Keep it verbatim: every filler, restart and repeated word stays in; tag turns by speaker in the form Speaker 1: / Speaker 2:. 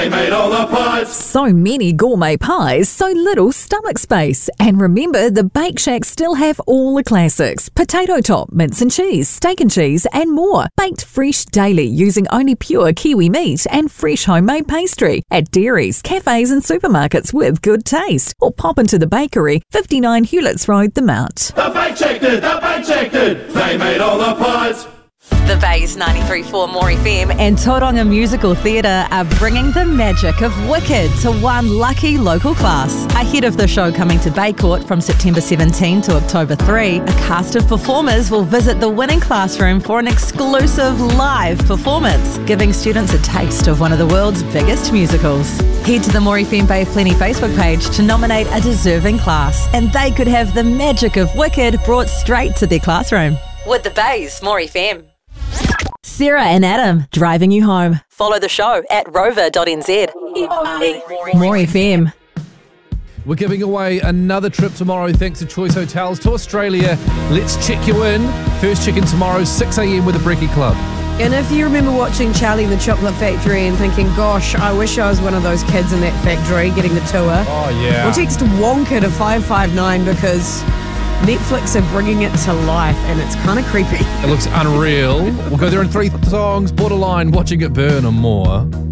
Speaker 1: They made all the pies.
Speaker 2: So many gourmet pies, so little stomach space. And remember, the Bake Shack still have all the classics. Potato top, mince and cheese, steak and cheese, and more. Baked fresh daily using only pure Kiwi meat and fresh homemade pastry at dairies, cafes and supermarkets with good taste. Or pop into the bakery, fifty-nine Hewletts Road, The Mount.
Speaker 1: The Bake Shack did, the Bake Shack did. They made all the pies.
Speaker 2: The Bay's ninety-three point four More F M and Tauranga Musical Theatre are bringing the magic of Wicked to one lucky local class. Ahead of the show coming to Bay Court from September seventeenth to October third, a cast of performers will visit the winning classroom for an exclusive live performance, giving students a taste of one of the world's biggest musicals. Head to the More F M Bay of Plenty Facebook page to nominate a deserving class, and they could have the magic of Wicked brought straight to their classroom. With the Bay's More F M. Sarah and Adam, driving you home. Follow the show at rover dot n z. More F M.
Speaker 3: We're giving away another trip tomorrow thanks to Choice Hotels to Australia. Let's check you in. First check-in tomorrow, six a m with the Brekkie Club.
Speaker 4: And if you remember watching Charlie and the Chocolate Factory and thinking, gosh, I wish I was one of those kids in that factory getting the tour.
Speaker 3: Oh, yeah.
Speaker 4: Well, text Wonka to five five nine because Netflix are bringing it to life and it's kind of creepy.
Speaker 3: It looks unreal. We'll go there in three songs, Borderline, Watching It Burn and more.